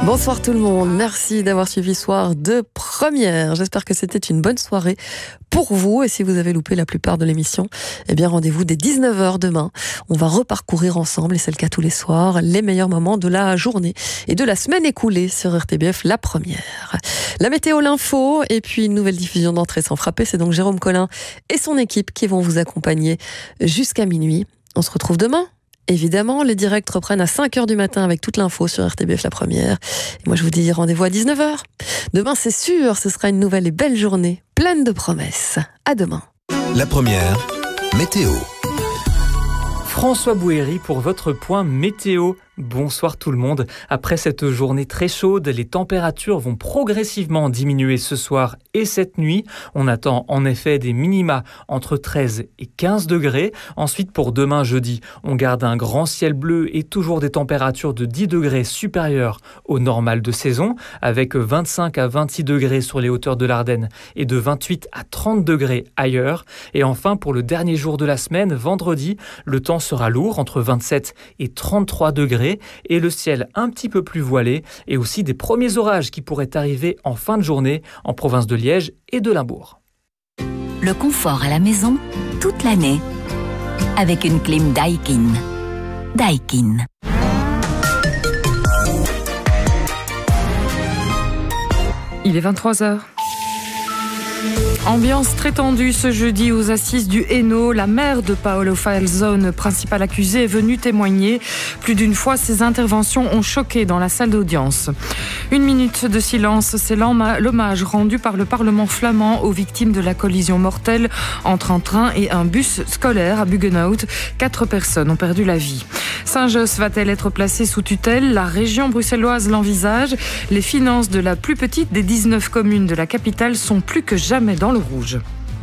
Bonsoir tout le monde, merci d'avoir suivi Soir de Première. J'espère que c'était une bonne soirée pour vous. Et si vous avez loupé la plupart de l'émission, eh bien rendez-vous dès 19h demain. On va reparcourir ensemble, et c'est le cas tous les soirs, les meilleurs moments de la journée et de la semaine écoulée sur RTBF La Première. La météo, l'info et puis une nouvelle diffusion d'Entrée sans frapper. C'est donc Jérôme Collin et son équipe qui vont vous accompagner jusqu'à minuit. On se retrouve demain. Évidemment, les directs reprennent à 5h du matin avec toute l'info sur RTBF La Première. Et moi, je vous dis rendez-vous à 19h. Demain, c'est sûr, ce sera une nouvelle et belle journée, pleine de promesses. À demain. La Première, météo. François Bouhéry pour votre point météo. Bonsoir tout le monde. Après cette journée très chaude, les températures vont progressivement diminuer ce soir et cette nuit. On attend en effet des minima entre 13 et 15 degrés. Ensuite, pour demain jeudi, on garde un grand ciel bleu et toujours des températures de 10 degrés supérieures au normal de saison, avec 25 à 26 degrés sur les hauteurs de l'Ardenne et de 28 à 30 degrés ailleurs. Et enfin, pour le dernier jour de la semaine, vendredi, le temps sera lourd entre 27 et 33 degrés. Et le ciel un petit peu plus voilé et aussi des premiers orages qui pourraient arriver en fin de journée en province de Liège et de Limbourg. Le confort à la maison toute l'année avec une clim Daikin. Daikin. Il est 23h. Ambiance très tendue ce jeudi aux assises du Hainaut. La mère de Paolo Falzone, principal accusé, est venue témoigner. Plus d'une fois, ses interventions ont choqué dans la salle d'audience. Une minute de silence, c'est l'hommage rendu par le Parlement flamand aux victimes de la collision mortelle entre un train et un bus scolaire à Buggenhout. 4 personnes ont perdu la vie. Saint-Josse va-t-elle être placée sous tutelle? La région bruxelloise l'envisage. Les finances de la plus petite des 19 communes de la capitale sont plus que jamais dans le rouge.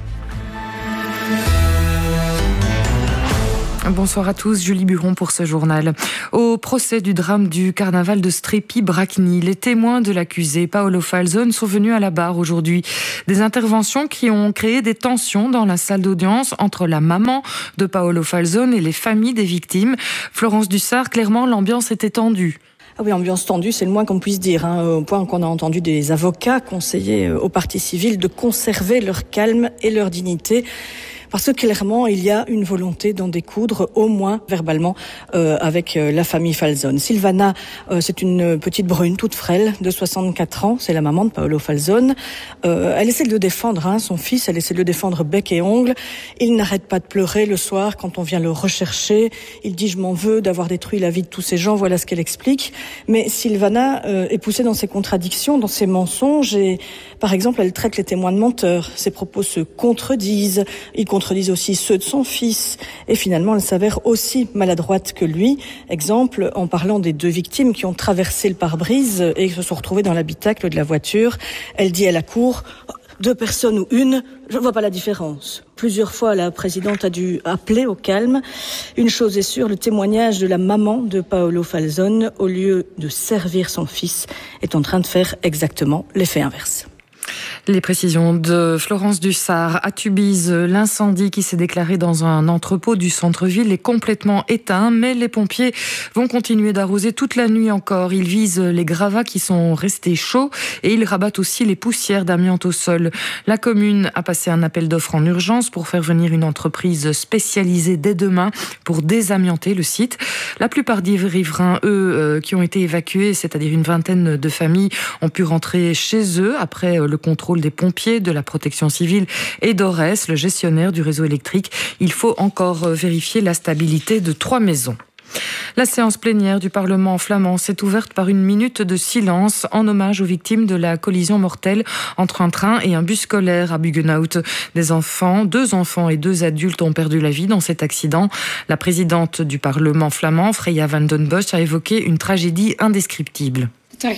Bonsoir à tous, Julie Buron pour ce journal. Au procès du drame du carnaval de Strépy-Bracny, les témoins de l'accusé Paolo Falzone sont venus à la barre aujourd'hui. Des interventions qui ont créé des tensions dans la salle d'audience entre la maman de Paolo Falzone et les familles des victimes. Florence Dussart, clairement l'ambiance était tendue. Ah oui, ambiance tendue, c'est le moins qu'on puisse dire, au point qu'on a entendu des avocats conseiller aux parties civiles de conserver leur calme et leur dignité. Parce que clairement, il y a une volonté d'en découdre, au moins verbalement, avec la famille Falzone. Silvana, c'est une petite brune toute frêle de 64 ans, c'est la maman de Paolo Falzone. Elle essaie de le défendre, son fils, elle essaie de le défendre bec et ongle. Il n'arrête pas de pleurer le soir quand on vient le rechercher. Il dit « je m'en veux d'avoir détruit la vie de tous ces gens », voilà ce qu'elle explique. Mais Silvana est poussée dans ses contradictions, dans ses mensonges et, par exemple, elle traite les témoins de menteurs. Ses propos se contredisent, ils contredisent aussi ceux de son fils. Et finalement, elle s'avère aussi maladroite que lui. Exemple, en parlant des 2 victimes qui ont traversé le pare-brise et se sont retrouvées dans l'habitacle de la voiture. Elle dit à la cour, 2 personnes ou une, je ne vois pas la différence. Plusieurs fois, la présidente a dû appeler au calme. Une chose est sûre, le témoignage de la maman de Paolo Falzone, au lieu de servir son fils, est en train de faire exactement l'effet inverse. Les précisions de Florence Dussart. À Tubize, l'incendie qui s'est déclaré dans un entrepôt du centre-ville est complètement éteint, mais les pompiers vont continuer d'arroser toute la nuit encore. Ils visent les gravats qui sont restés chauds et ils rabattent aussi les poussières d'amiante au sol. La commune a passé un appel d'offres en urgence pour faire venir une entreprise spécialisée dès demain pour désamianter le site. La plupart des riverains, eux, qui ont été évacués, c'est-à-dire une vingtaine de familles, ont pu rentrer chez eux après le contrôle des pompiers, de la protection civile et d'Ores, le gestionnaire du réseau électrique. Il faut encore vérifier la stabilité de 3 maisons. La séance plénière du Parlement flamand s'est ouverte par une minute de silence en hommage aux victimes de la collision mortelle entre un train et un bus scolaire à Buggenhout. 2 enfants et 2 adultes ont perdu la vie dans cet accident. La présidente du Parlement flamand, Freya van den Bosch, a évoqué une tragédie indescriptible.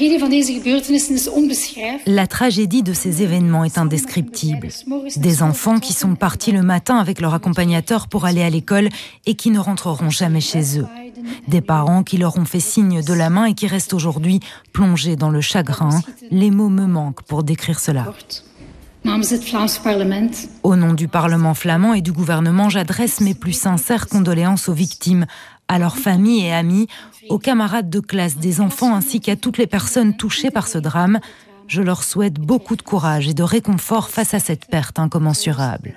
La tragédie de ces événements est indescriptible. Des enfants qui sont partis le matin avec leur accompagnateur pour aller à l'école et qui ne rentreront jamais chez eux. Des parents qui leur ont fait signe de la main et qui restent aujourd'hui plongés dans le chagrin. Les mots me manquent pour décrire cela. Au nom du Parlement flamand et du gouvernement, j'adresse mes plus sincères condoléances aux victimes, à leurs familles et amis, aux camarades de classe des enfants ainsi qu'à toutes les personnes touchées par ce drame. Je leur souhaite beaucoup de courage et de réconfort face à cette perte incommensurable.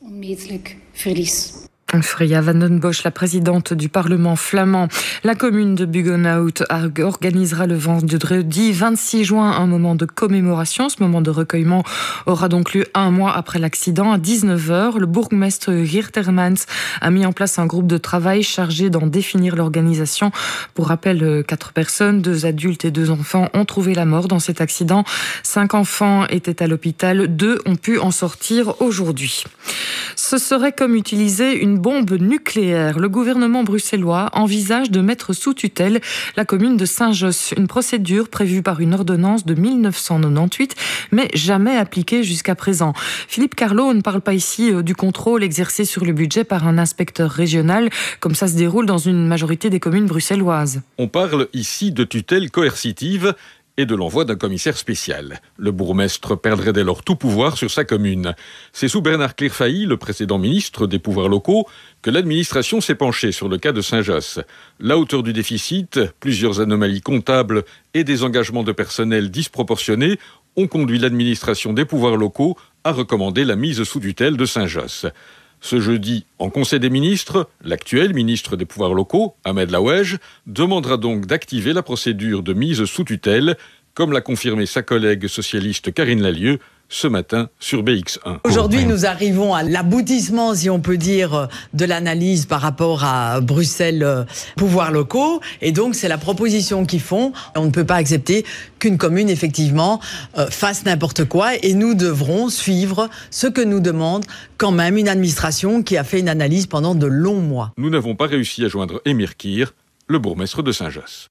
Freya van den Bosch, la présidente du Parlement flamand. La commune de Buggenhout organisera le vendredi 26 juin un moment de commémoration. Ce moment de recueillement aura donc lieu un mois après l'accident. À 19h, le bourgmestre Geert Hermans a mis en place un groupe de travail chargé d'en définir l'organisation. Pour rappel, 4 personnes, 2 adultes et 2 enfants ont trouvé la mort dans cet accident. 5 enfants étaient à l'hôpital, 2 ont pu en sortir aujourd'hui. Ce serait comme utiliser une bombe nucléaire. Le gouvernement bruxellois envisage de mettre sous tutelle la commune de Saint-Josse. Une procédure prévue par une ordonnance de 1998, mais jamais appliquée jusqu'à présent. Philippe Carlo, on ne parle pas ici du contrôle exercé sur le budget par un inspecteur régional, comme ça se déroule dans une majorité des communes bruxelloises. On parle ici de tutelle coercitive et de l'envoi d'un commissaire spécial. Le bourgmestre perdrait dès lors tout pouvoir sur sa commune. C'est sous Bernard Clerfailly, le précédent ministre des pouvoirs locaux, que l'administration s'est penchée sur le cas de Saint-Josse. La hauteur du déficit, plusieurs anomalies comptables et des engagements de personnel disproportionnés ont conduit l'administration des pouvoirs locaux à recommander la mise sous tutelle de Saint-Josse. Ce jeudi, en Conseil des ministres, l'actuel ministre des pouvoirs locaux, Ahmed Laouej, demandera donc d'activer la procédure de mise sous tutelle, comme l'a confirmé sa collègue socialiste Karine Lallieu ce matin sur BX1. Aujourd'hui, nous arrivons à l'aboutissement, si on peut dire, de l'analyse par rapport à Bruxelles pouvoirs locaux. Et donc, c'est la proposition qu'ils font. On ne peut pas accepter qu'une commune, effectivement, fasse n'importe quoi. Et nous devrons suivre ce que nous demande quand même une administration qui a fait une analyse pendant de longs mois. Nous n'avons pas réussi à joindre Émir Kir, le bourgmestre de Saint-Josse.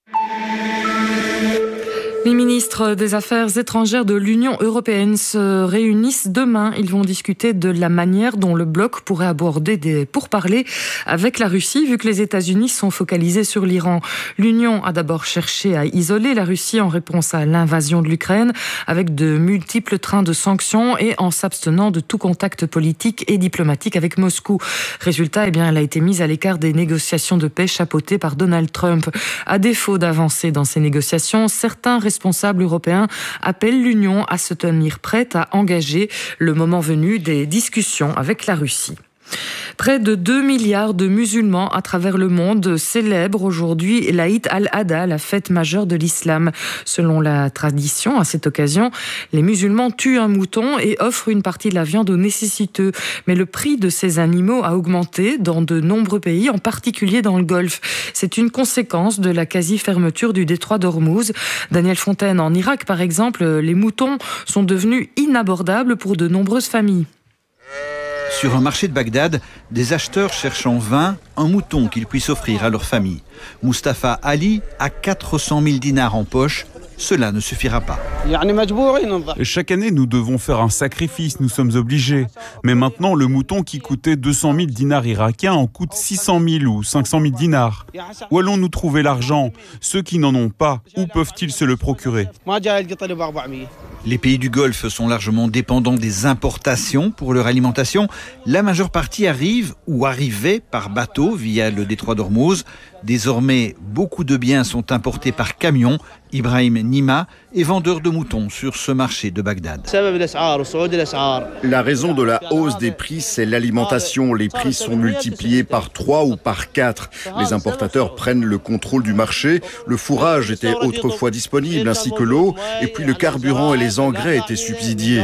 Les ministres des Affaires étrangères de l'Union européenne se réunissent demain. Ils vont discuter de la manière dont le bloc pourrait aborder des pourparlers avec la Russie, vu que les États-Unis sont focalisés sur l'Iran. L'Union a d'abord cherché à isoler la Russie en réponse à l'invasion de l'Ukraine, avec de multiples trains de sanctions et en s'abstenant de tout contact politique et diplomatique avec Moscou. Résultat, elle a été mise à l'écart des négociations de paix chapeautées par Donald Trump. À défaut d'avancer dans ces négociations, certains responsables européens appellent l'Union à se tenir prête à engager, le moment venu, des discussions avec la Russie. Près de 2 milliards de musulmans à travers le monde célèbrent aujourd'hui l'Aïd al-Adha, la fête majeure de l'islam. Selon la tradition, à cette occasion, les musulmans tuent un mouton et offrent une partie de la viande aux nécessiteux. Mais le prix de ces animaux a augmenté dans de nombreux pays, en particulier dans le Golfe. C'est une conséquence de la quasi-fermeture du détroit d'Ormuz. Daniel Fontaine, en Irak par exemple, les moutons sont devenus inabordables pour de nombreuses familles. Sur un marché de Bagdad, des acheteurs cherchent en vain un mouton qu'ils puissent offrir à leur famille. Mustapha Ali a 400 000 dinars en poche. Cela ne suffira pas. Chaque année, nous devons faire un sacrifice, nous sommes obligés. Mais maintenant, le mouton qui coûtait 200 000 dinars irakiens en coûte 600 000 ou 500 000 dinars. Où allons-nous trouver l'argent? Ceux qui n'en ont pas, où peuvent-ils se le procurer? Les pays du Golfe sont largement dépendants des importations pour leur alimentation. La majeure partie arrive ou arrivait par bateau via le détroit d'Ormuz. Désormais, beaucoup de biens sont importés par camion. Ibrahim Nima est vendeur de moutons sur ce marché de Bagdad. La raison de la hausse des prix, c'est l'alimentation. Les prix sont multipliés par 3 ou par 4. Les importateurs prennent le contrôle du marché. Le fourrage était autrefois disponible, ainsi que l'eau. Et puis le carburant et les engrais étaient subsidiés.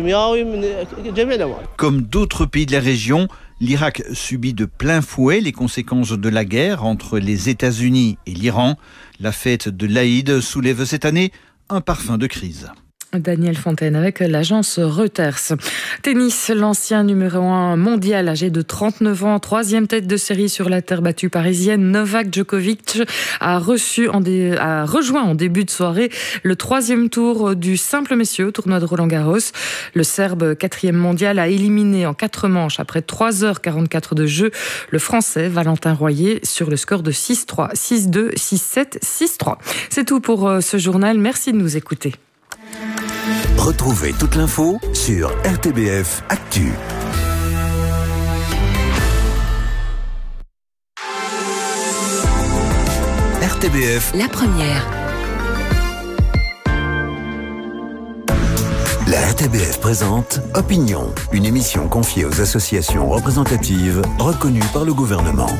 Comme d'autres pays de la région, l'Irak subit de plein fouet les conséquences de la guerre entre les États-Unis et l'Iran. La fête de l'Aïd soulève cette année un parfum de crise. Daniel Fontaine avec l'agence Reuters. Tennis, l'ancien numéro 1 mondial âgé de 39 ans, 3e tête de série sur la terre battue parisienne, Novak Djokovic a rejoint en début de soirée le 3e tour du simple messieurs au tournoi de Roland-Garros. Le Serbe 4e mondial a éliminé en 4 manches après 3h44 de jeu le Français Valentin Royer sur le score de 6-3, 6-2, 6-7, 6-3. C'est tout pour ce journal. Merci de nous écouter. Retrouvez toute l'info sur RTBF Actu. RTBF, La première. la RTBF présente Opinion, une émission confiée aux associations représentatives reconnues par le gouvernement.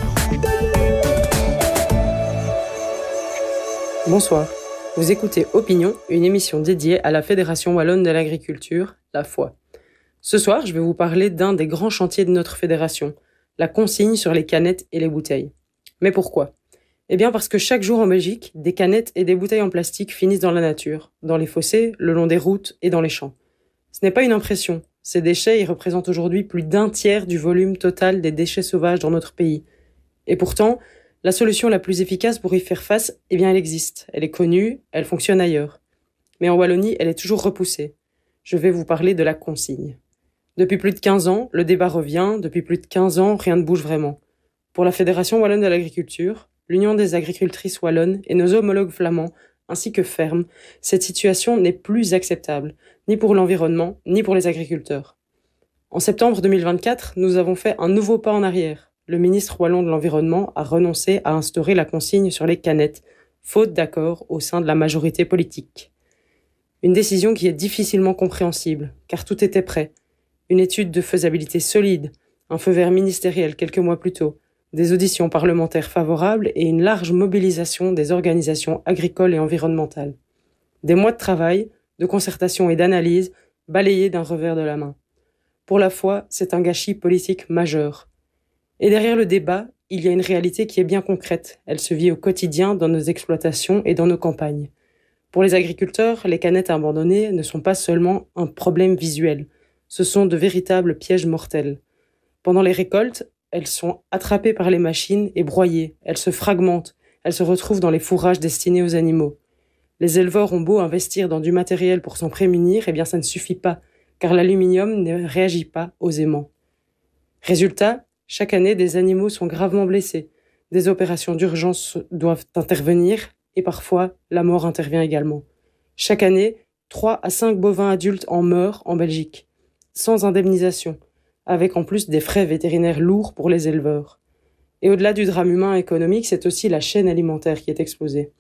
Bonsoir, vous écoutez Opinion, une émission dédiée à la Fédération Wallonne de l'Agriculture, la FWA. Ce soir, je vais vous parler d'un des grands chantiers de notre fédération, la consigne sur les canettes et les bouteilles. Mais pourquoi ? Eh bien parce que chaque jour en Belgique, des canettes et des bouteilles en plastique finissent dans la nature, dans les fossés, le long des routes et dans les champs. Ce n'est pas une impression. Ces déchets, ils représentent aujourd'hui plus d'un tiers du volume total des déchets sauvages dans notre pays. Et pourtant, la solution la plus efficace pour y faire face, eh bien elle existe. Elle est connue, elle fonctionne ailleurs. Mais en Wallonie, elle est toujours repoussée. Je vais vous parler de la consigne. Depuis plus de 15 ans, le débat revient. Depuis plus de 15 ans, rien ne bouge vraiment. Pour la Fédération Wallonne de l'Agriculture, l'Union des agricultrices wallonnes et nos homologues flamands, ainsi que Ferme, cette situation n'est plus acceptable, ni pour l'environnement, ni pour les agriculteurs. En septembre 2024, nous avons fait un nouveau pas en arrière. Le ministre wallon de l'Environnement a renoncé à instaurer la consigne sur les canettes, faute d'accord au sein de la majorité politique. Une décision qui est difficilement compréhensible, car tout était prêt. Une étude de faisabilité solide, un feu vert ministériel quelques mois plus tôt, des auditions parlementaires favorables et une large mobilisation des organisations agricoles et environnementales. Des mois de travail, de concertation et d'analyse balayés d'un revers de la main. Pour la FWA, c'est un gâchis politique majeur. Et derrière le débat, il y a une réalité qui est bien concrète. Elle se vit au quotidien dans nos exploitations et dans nos campagnes. Pour les agriculteurs, les canettes abandonnées ne sont pas seulement un problème visuel. Ce sont de véritables pièges mortels. Pendant les récoltes, elles sont attrapées par les machines et broyées. Elles se fragmentent. Elles se retrouvent dans les fourrages destinés aux animaux. Les éleveurs ont beau investir dans du matériel pour s'en prémunir, eh bien ça ne suffit pas, car l'aluminium ne réagit pas aux aimants. Résultat, chaque année, des animaux sont gravement blessés. Des opérations d'urgence doivent intervenir et parfois la mort intervient également. Chaque année, 3 à 5 bovins adultes en meurent en Belgique, sans indemnisation, avec en plus des frais vétérinaires lourds pour les éleveurs. Et au-delà du drame humain et économique, c'est aussi la chaîne alimentaire qui est exposée.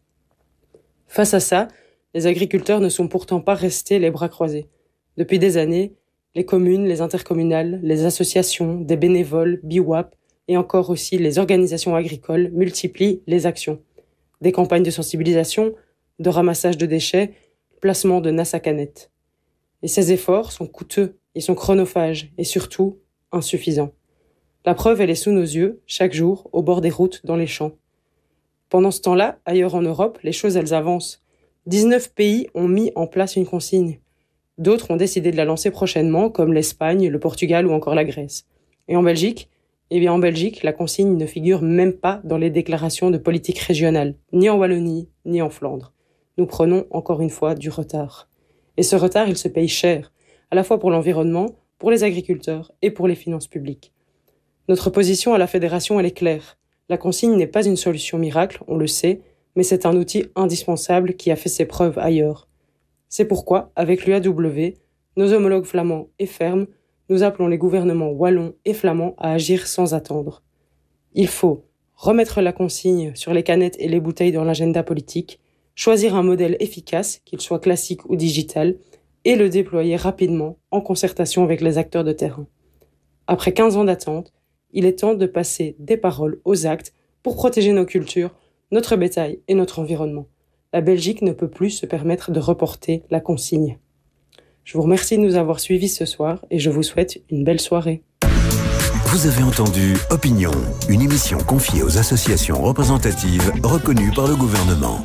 Face à ça, les agriculteurs ne sont pourtant pas restés les bras croisés. Depuis des années, les communes, les intercommunales, les associations, des bénévoles, BIWAP et encore aussi les organisations agricoles multiplient les actions. Des campagnes de sensibilisation, de ramassage de déchets, placement de NAS à canettes. Et ces efforts sont coûteux, ils sont chronophages et surtout insuffisants. La preuve, elle est sous nos yeux, chaque jour, au bord des routes, dans les champs. Pendant ce temps-là, ailleurs en Europe, les choses, elles avancent. 19 pays ont mis en place une consigne. D'autres ont décidé de la lancer prochainement, comme l'Espagne, le Portugal ou encore la Grèce. Et en Belgique ? Eh bien, en Belgique, la consigne ne figure même pas dans les déclarations de politique régionale, ni en Wallonie, ni en Flandre. Nous prenons, encore une fois, du retard. Et ce retard, il se paye cher, à la fois pour l'environnement, pour les agriculteurs et pour les finances publiques. Notre position à la Fédération, elle est claire. La consigne n'est pas une solution miracle, on le sait, mais c'est un outil indispensable qui a fait ses preuves ailleurs. C'est pourquoi, avec l'UAW, nos homologues flamands et Ferme, nous appelons les gouvernements wallons et flamands à agir sans attendre. Il faut remettre la consigne sur les canettes et les bouteilles dans l'agenda politique, choisir un modèle efficace, qu'il soit classique ou digital, et le déployer rapidement en concertation avec les acteurs de terrain. Après 15 ans d'attente, il est temps de passer des paroles aux actes pour protéger nos cultures, notre bétail et notre environnement. La Belgique ne peut plus se permettre de reporter la consigne. Je vous remercie de nous avoir suivis ce soir et je vous souhaite une belle soirée. Vous avez entendu Opinion, une émission confiée aux associations représentatives reconnues par le gouvernement.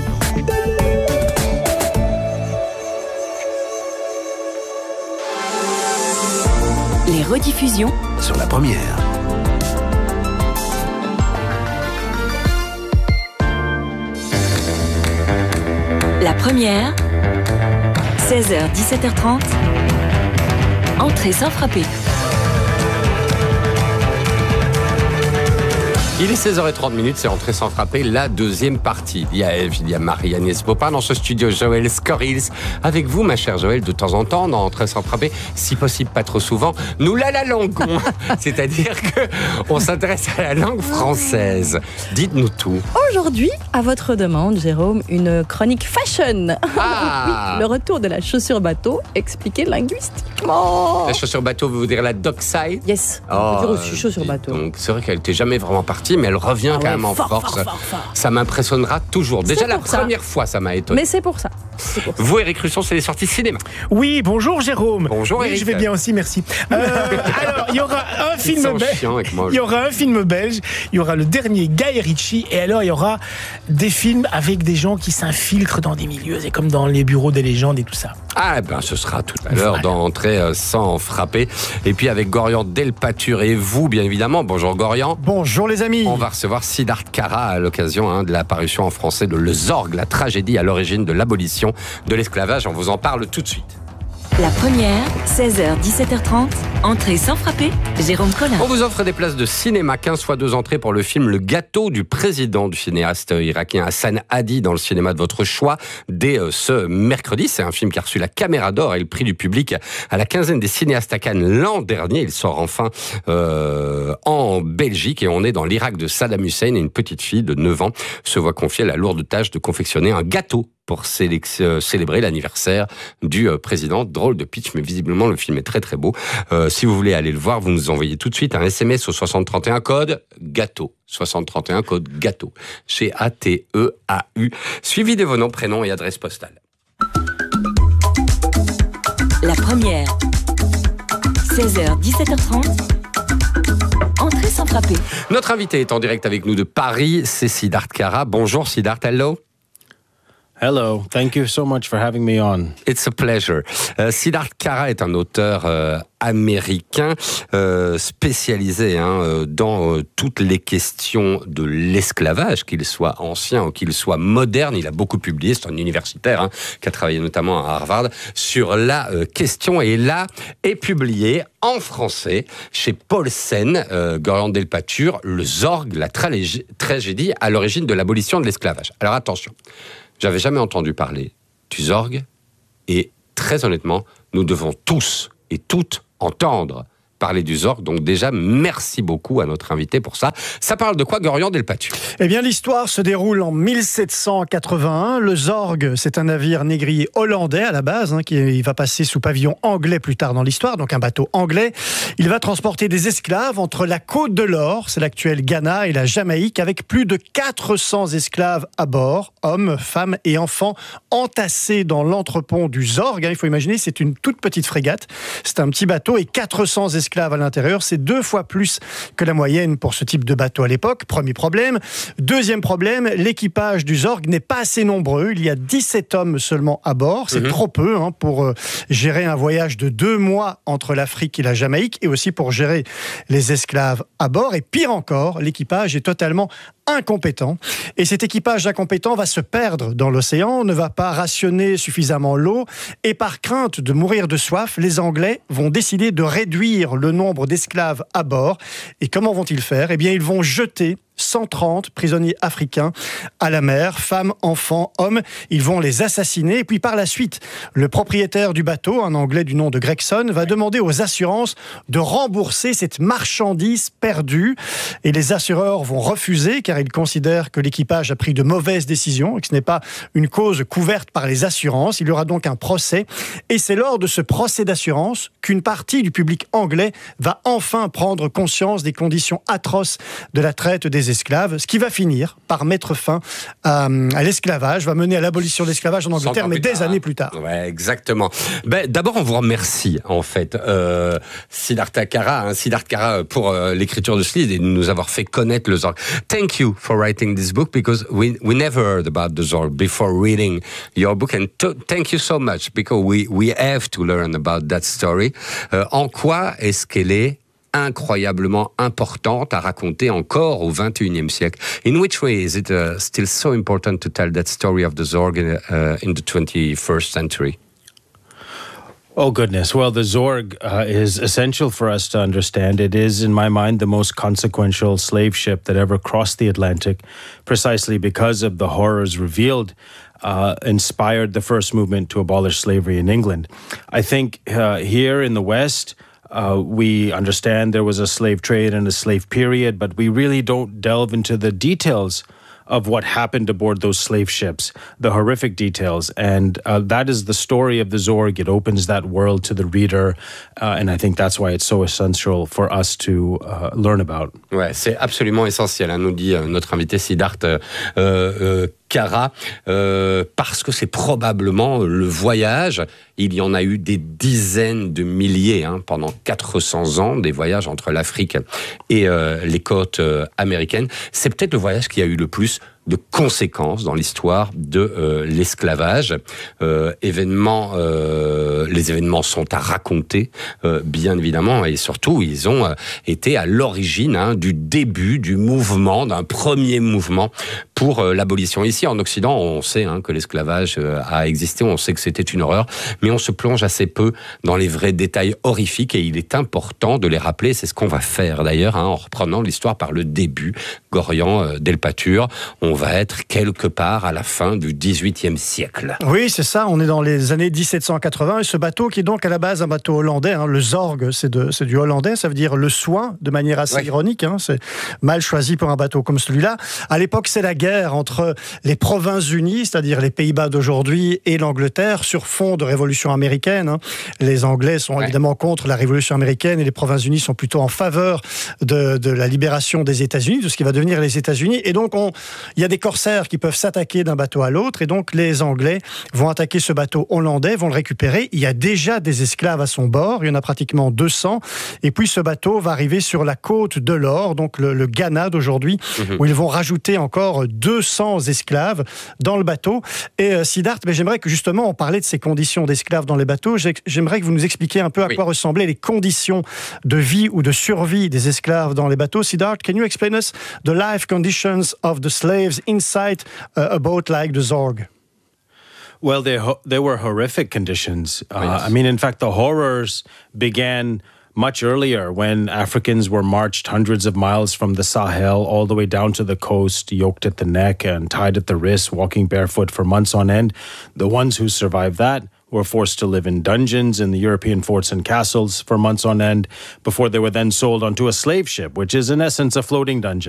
Les rediffusions sur la première. La première, 16h, 17h30, entrée sans frapper. Il est 16h30, c'est Entrée sans frapper, la deuxième partie. Il y a Eve, il y a Marie-Agnès Popin dans ce studio, Joël Scorils. Avec vous, ma chère Joël, de temps en temps, dans Entrée sans frapper, si possible pas trop souvent, nous la languons. C'est-à-dire qu'on s'intéresse à la langue française. Dites-nous tout. Aujourd'hui, à votre demande, Jérôme, une chronique fashion. Ah. Oui, le retour de la chaussure bateau, expliqué linguistiquement. La chaussure bateau veut dire la dockside? Yes, on peut dire aussi chaussure bateau. Donc c'est vrai qu'elle n'était jamais vraiment partie, mais elle revient quand même en force. Ça m'impressionnera toujours. Déjà la première fois, ça m'a étonné. Mais c'est pour ça. Vous, Éric Russon, c'est les sorties cinéma. Oui, bonjour Jérôme. Bonjour Éric. Oui, je vais bien aussi, merci. Alors, il y aura un film belge. Il y aura un film belge. Il y aura le dernier Guy Ritchie. Et alors, il y aura des films avec des gens qui s'infiltrent dans des milieux. C'est comme dans les bureaux des légendes et tout ça. Ah ben, ce sera tout à l'heure dans Entrée sans frapper. Et puis avec Gorian Delpature et vous, bien évidemment. Bonjour Gorian. Bonjour les amis. On va recevoir Siddharth Kara à l'occasion de la parution en français de Le Zorg, la tragédie à l'origine de l'abolition de l'esclavage. On vous en parle tout de suite. La première, 16h-17h30, Entrée sans frapper, Jérôme Collin. On vous offre des places de cinéma, 15 fois 2 entrées pour le film Le Gâteau du président du cinéaste irakien Hassan Hadi dans le cinéma de votre choix dès ce mercredi. C'est un film qui a reçu la Caméra d'Or et le prix du public à la quinzaine des cinéastes à Cannes l'an dernier. Il sort enfin en Belgique et on est dans l'Irak de Saddam Hussein et une petite fille de 9 ans se voit confier la lourde tâche de confectionner un gâteau pour célébrer l'anniversaire du président. Drôle de pitch, mais visiblement le film est très très beau. Si vous voulez aller le voir, vous nous envoyez tout de suite un SMS au 6031 code GATEAU. 6031 code GATEAU. GATEAU. Suivi de vos noms, prénoms et adresse postale. La première, 16h-17h30. Entrée sans frapper. Notre invité est en direct avec nous de Paris, c'est Siddharth Kara. Bonjour Siddharth, hello. Hello, thank you so much for having me on. It's a pleasure. Siddharth Kara est un auteur américain spécialisé dans toutes les questions de l'esclavage, qu'il soit ancien ou qu'il soit moderne. Il a beaucoup publié, c'est un universitaire qui a travaillé notamment à Harvard sur la question, et là est publié en français chez Paulsen, Gorian Delpature, Le Zorg, la tragédie à l'origine de l'abolition de l'esclavage. Alors attention, j'avais jamais entendu parler du Zorg, et très honnêtement, nous devons tous et toutes entendre parler du Zorg. Donc déjà, merci beaucoup à notre invité pour ça. Ça parle de quoi, Gorian Delpature? Eh bien, l'histoire se déroule en 1781. Le Zorg, c'est un navire négrier hollandais à la base, qui va passer sous pavillon anglais plus tard dans l'histoire, donc un bateau anglais. Il va transporter des esclaves entre la Côte de l'Or, c'est l'actuelle Ghana, et la Jamaïque, avec plus de 400 esclaves à bord, hommes, femmes et enfants, entassés dans l'entrepont du Zorg. Il faut imaginer, c'est une toute petite frégate. C'est un petit bateau et 400 esclaves à l'intérieur, c'est 2 fois plus que la moyenne pour ce type de bateau à l'époque. Premier problème. Deuxième problème, l'équipage du Zorg n'est pas assez nombreux. Il y a 17 hommes seulement à bord. C'est trop peu pour gérer un voyage de 2 mois entre l'Afrique et la Jamaïque, et aussi pour gérer les esclaves à bord. Et pire encore, l'équipage est totalement incompétent. Et cet équipage incompétent va se perdre dans l'océan, ne va pas rationner suffisamment l'eau, et par crainte de mourir de soif, les Anglais vont décider de réduire le nombre d'esclaves à bord. Et comment vont-ils faire? Eh bien, ils vont jeter 130 prisonniers africains à la mer, femmes, enfants, hommes. Ils vont les assassiner. Et puis par la suite, le propriétaire du bateau, un Anglais du nom de Gregson, va demander aux assurances de rembourser cette marchandise perdue. Et les assureurs vont refuser, car ils considèrent que l'équipage a pris de mauvaises décisions et que ce n'est pas une cause couverte par les assurances. Il y aura donc un procès. Et c'est lors de ce procès d'assurance qu'une partie du public anglais va enfin prendre conscience des conditions atroces de la traite des esclaves, ce qui va finir par mettre fin à l'esclavage, va mener à l'abolition de l'esclavage en Angleterre, mais des années plus tard. Ouais, exactement. D'abord, on vous remercie, en fait, Siddharth Kara, pour l'écriture de ce livre et de nous avoir fait connaître le Zorg. Thank you for writing this book, because we never heard about the Zorg before reading your book, and thank you so much, because we have to learn about that story. En quoi est-ce qu'elle est incroyablement importante à raconter encore au XXIe siècle? In which way is it still so important to tell that story of the Zorg in the 21st century? Oh, goodness. Well, the Zorg is essential for us to understand. It is, in my mind, the most consequential slave ship that ever crossed the Atlantic, precisely because of the horrors revealed. Inspired the first movement to abolish slavery in England. I think here in the West, we understand there was a slave trade and a slave period, but we really don't delve into the details of what happened aboard those slave ships, the horrific details. And that is the story of the Zorg. It opens that world to the reader. And I think that's why it's so essential for us to learn about. Ouais, c'est absolument essentiel, hein, nous dit notre invité Siddharth Kara, parce que c'est probablement le voyage. Il y en a eu des dizaines de milliers pendant 400 ans, des voyages entre l'Afrique et les côtes américaines. C'est peut-être le voyage qui a eu le plus de conséquences dans l'histoire de l'esclavage. Les événements sont à raconter, bien évidemment, et surtout, ils ont été à l'origine du début du mouvement, d'un premier mouvement pour l'abolition. Ici, en Occident, on sait que l'esclavage a existé, on sait que c'était une horreur, mais on se plonge assez peu dans les vrais détails horrifiques, et il est important de les rappeler. C'est ce qu'on va faire d'ailleurs, en reprenant l'histoire par le début. Gorian Delpature, on va être quelque part à la fin du XVIIIe siècle. Oui, c'est ça, on est dans les années 1780, et ce bateau qui est donc à la base un bateau hollandais, le Zorg, c'est du hollandais, ça veut dire le soin, de manière assez ironique, c'est mal choisi pour un bateau comme celui-là. À l'époque, c'est la guerre entre les Provinces-Unies, c'est-à-dire les Pays-Bas d'aujourd'hui, et l'Angleterre, sur fond de révolution américaine. Les Anglais sont évidemment contre la révolution américaine, et les Provinces-Unies sont plutôt en faveur de la libération des États-Unis, de ce qui va devenir les États-Unis. Et donc, il y a des corsaires qui peuvent s'attaquer d'un bateau à l'autre, et donc les Anglais vont attaquer ce bateau hollandais, vont le récupérer. Il y a déjà des esclaves à son bord, il y en a pratiquement 200, et puis ce bateau va arriver sur la côte de l'Or, donc le Ghana d'aujourd'hui, où ils vont rajouter encore 200 esclaves dans le bateau. Et Siddharth, mais j'aimerais que justement, on parlait de ces conditions d'esclaves dans les bateaux, j'aimerais que vous nous expliquiez un peu à quoi ressemblaient les conditions de vie ou de survie des esclaves dans les bateaux. Siddharth, can you explain us the life conditions of the slaves inside a boat like the Zorg? Well, they were horrific conditions. I mean, in fact, the horrors began much earlier when Africans were marched hundreds of miles from the Sahel all the way down to the coast, yoked at the neck and tied at the wrist, walking barefoot for months on end. The ones who survived that were forced to live in dungeons in the European forts and castles for months on end before they were then sold onto a slave ship, which is in essence a floating dungeon.